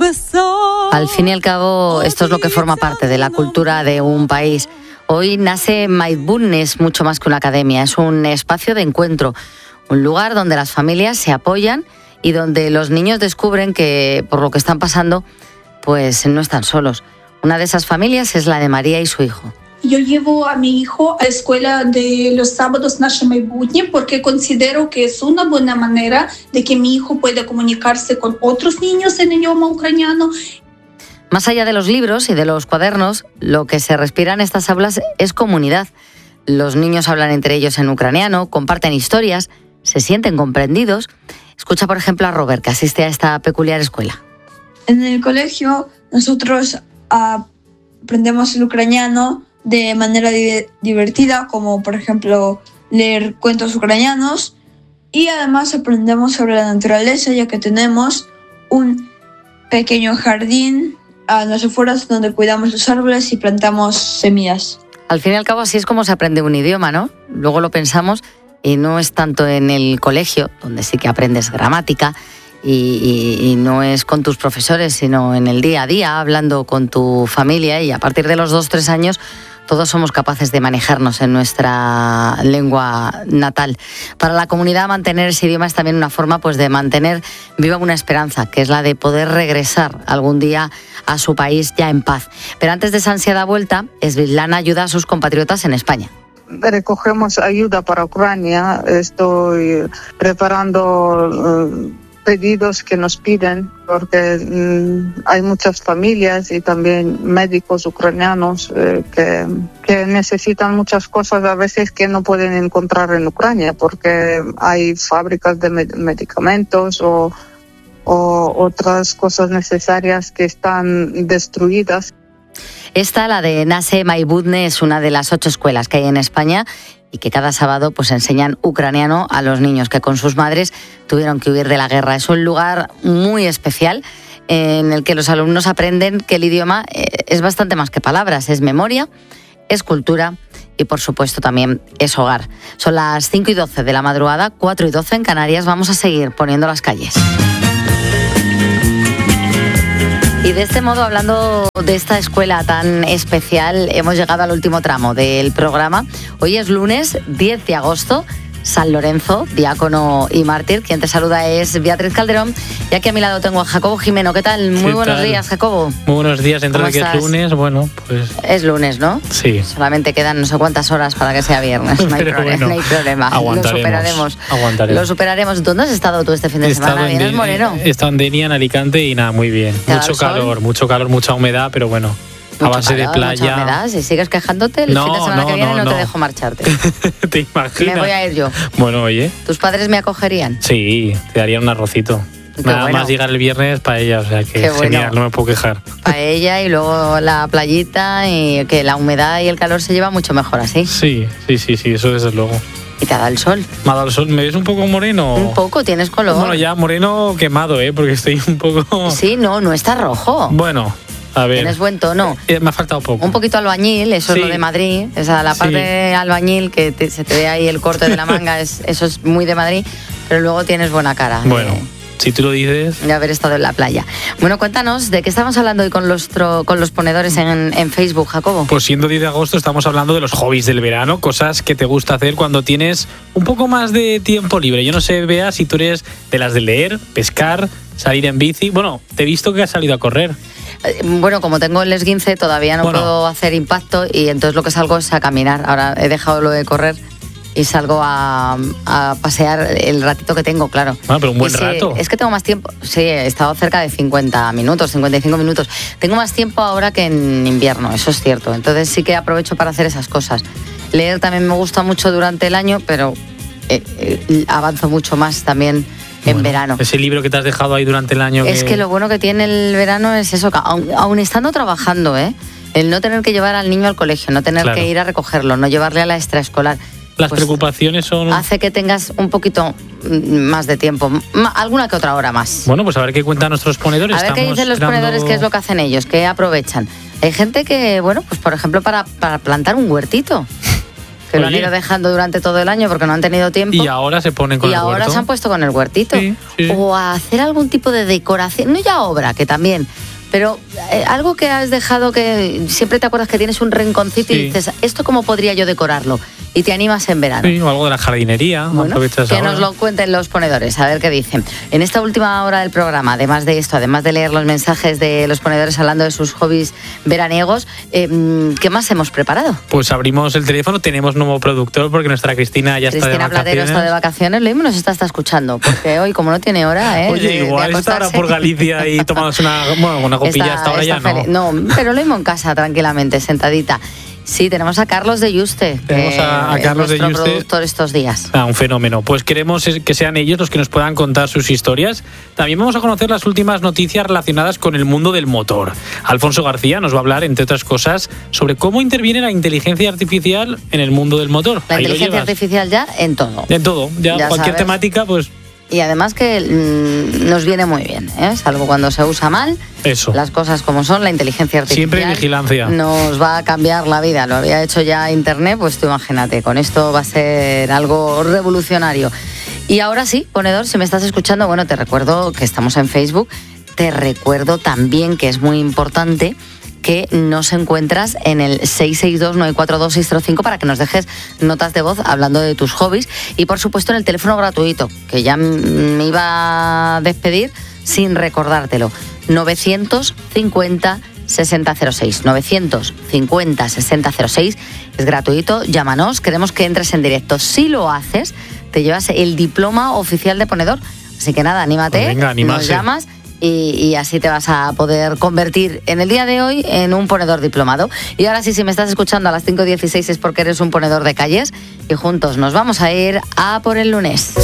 Al fin y al cabo, esto es lo que forma parte de la cultura de un país. Hoy nace Maidbun, es mucho más que una academia, es un espacio de encuentro, un lugar donde las familias se apoyan y donde los niños descubren que por lo que están pasando, pues no están solos. Una de esas familias es la de María y su hijo. Yo llevo a mi hijo a la escuela de los sábados Naše Maidbutnje porque considero que es una buena manera de que mi hijo pueda comunicarse con otros niños en idioma ucraniano. Más allá de los libros y de los cuadernos, lo que se respira en estas aulas es comunidad. Los niños hablan entre ellos en ucraniano, comparten historias, se sienten comprendidos. Escucha, por ejemplo, a Robert, que asiste a esta peculiar escuela. En el colegio nosotros aprendemos el ucraniano de manera divertida, como por ejemplo leer cuentos ucranianos, y además aprendemos sobre la naturaleza, ya que tenemos un pequeño jardín a las afueras donde cuidamos los árboles y plantamos semillas. Al fin y al cabo así es como se aprende un idioma, ¿no? Luego lo pensamos y no es tanto en el colegio, donde sí que aprendes gramática, y no es con tus profesores, sino en el día a día, hablando con tu familia, y a partir de los 2-3 años todos somos capaces de manejarnos en nuestra lengua natal. Para la comunidad, mantener ese idioma es también una forma, pues, de mantener viva una esperanza, que es la de poder regresar algún día a su país ya en paz. Pero antes de esa ansiada vuelta, Svetlana ayuda a sus compatriotas en España. Recogemos ayuda para Ucrania. Estoy preparando pedidos que nos piden, porque hay muchas familias y también médicos ucranianos que necesitan muchas cosas a veces que no pueden encontrar en Ucrania, porque hay fábricas de medicamentos o otras cosas necesarias que están destruidas. Esta, la de Naše Maidbutnje, es una de las 8 escuelas que hay en España y que cada sábado pues enseñan ucraniano a los niños que con sus madres tuvieron que huir de la guerra. Es un lugar muy especial en el que los alumnos aprenden que el idioma es bastante más que palabras, es memoria, es cultura y por supuesto también es hogar. Son las 5:12 de la madrugada, 4:12 en Canarias. Vamos a seguir poniendo las calles. Y de este modo, hablando de esta escuela tan especial, hemos llegado al último tramo del programa. Hoy es lunes 10 de agosto, San Lorenzo, diácono y mártir. Quien te saluda es Beatriz Calderón. Y aquí a mi lado tengo a Jacobo Jimeno. ¿Qué tal? Muy buenos días, Jacobo. Muy buenos días. Dentro de que es lunes, bueno, pues... Es lunes, ¿no? Sí. Solamente quedan no sé cuántas horas para que sea viernes. No hay problema. Aguantaremos. Lo superaremos. ¿Dónde has estado tú este fin de semana? ¿Vienes moreno? He estado en Denia, en Alicante, y nada, muy bien. Mucho calor, mucha humedad, pero bueno. Mucho a base calor, de playa. Mucha humedad. Si sigues quejándote, el fin de semana que viene no te dejo marcharte. ¿Te imaginas? Me voy a ir yo. Bueno, oye. ¿Tus padres me acogerían? Sí, te darían un arrocito. Nada más llegar el viernes, paella, o sea que genial, no me puedo quejar. Paella y luego la playita, y que la humedad y el calor se lleva mucho mejor así. Sí, eso desde luego. ¿Y te ha dado el sol? Me ha dado el sol. ¿Me ves un poco moreno? Un poco, tienes color. Bueno, ya moreno quemado, porque estoy un poco... Sí, no está rojo. Bueno, a ver. Tienes buen tono. Me ha faltado poco. Un poquito albañil, eso es lo de Madrid. Esa, la parte de albañil, que se te ve ahí el corte de la manga, eso es muy de Madrid, pero luego tienes buena cara. Bueno. Si tú lo dices. De haber estado en la playa. Bueno, cuéntanos, ¿de qué estamos hablando hoy con los ponedores en Facebook, Jacobo? Pues siendo 10 de agosto estamos hablando de los hobbies del verano, cosas que te gusta hacer cuando tienes un poco más de tiempo libre. Yo no sé, Bea, si tú eres de las de leer, pescar, salir en bici. Bueno, te he visto que has salido a correr. Bueno, como tengo el esguince, todavía no puedo hacer impacto, y entonces lo que salgo es a caminar. Ahora he dejado lo de correr y salgo a pasear el ratito que tengo, claro. Bueno, pero un buen rato. Es que tengo más tiempo. Sí, he estado cerca de 50 minutos, 55 minutos. Tengo más tiempo ahora que en invierno, eso es cierto. Entonces sí que aprovecho para hacer esas cosas. Leer también me gusta mucho durante el año, pero avanzo mucho más también en verano. Ese libro que te has dejado ahí durante el año. Es que lo bueno que tiene el verano es eso, que aun estando trabajando, el no tener que llevar al niño al colegio, no tener que ir a recogerlo, no llevarle a la extraescolar. Las preocupaciones son... Hace que tengas un poquito más de tiempo, alguna que otra hora más. Bueno, pues a ver qué cuentan nuestros ponedores. A ver qué dicen los ponedores, qué es lo que hacen ellos, qué aprovechan. Hay gente que, bueno, pues por ejemplo para plantar un huertito, que lo han ido dejando durante todo el año porque no han tenido tiempo. Y ahora se ponen con el huerto. Y ahora se han puesto con el huertito. Sí. O a hacer algún tipo de decoración, no ya obra, que también, pero algo que has dejado que siempre te acuerdas que tienes un rinconcito y dices, ¿esto cómo podría yo decorarlo? Y te animas en verano. Sí, o algo de la jardinería. Bueno, que nos lo cuenten los ponedores, a ver qué dicen. En esta última hora del programa, además de esto, además de leer los mensajes de los ponedores hablando de sus hobbies veraniegos, ¿qué más hemos preparado? Pues abrimos el teléfono, tenemos nuevo productor porque nuestra Cristina ya está de vacaciones. Cristina Platero está de vacaciones, lo mismo nos está escuchando, porque hoy como no tiene hora, Oye, igual está ahora por Galicia y tomándose una copilla hasta ahora ya no. No, pero lo mismo en casa, tranquilamente, sentadita. Sí, tenemos a Carlos de Yuste. Tenemos a Carlos de Yuste, productor estos días. Un fenómeno. Pues queremos que sean ellos los que nos puedan contar sus historias. También vamos a conocer las últimas noticias relacionadas con el mundo del motor. Alfonso García nos va a hablar, entre otras cosas, sobre cómo interviene la inteligencia artificial en el mundo del motor. La inteligencia artificial ya en todo. En todo. Ya cualquier sabes. Temática, pues... Y además que nos viene muy bien, salvo cuando se usa mal. Eso. Las cosas como son, la inteligencia artificial. Siempre hay vigilancia. Nos va a cambiar la vida. Lo había hecho ya Internet, pues tú imagínate, con esto va a ser algo revolucionario. Y ahora sí, ponedor, si me estás escuchando, bueno, te recuerdo que estamos en Facebook. Te recuerdo también que es muy importante que nos encuentras en el 662-942-605 para que nos dejes notas de voz hablando de tus hobbies y por supuesto en el teléfono gratuito, que ya me iba a despedir sin recordártelo, 950-6006, 950-6006, es gratuito, llámanos, queremos que entres en directo. Si lo haces, te llevas el diploma oficial de ponedor, así que nada, anímate, pues venga, nos llamas. Y así te vas a poder convertir en el día de hoy en un ponedor diplomado. Y ahora sí, si me estás escuchando a las 5:16 es porque eres un ponedor de calles y juntos nos vamos a ir a por el lunes.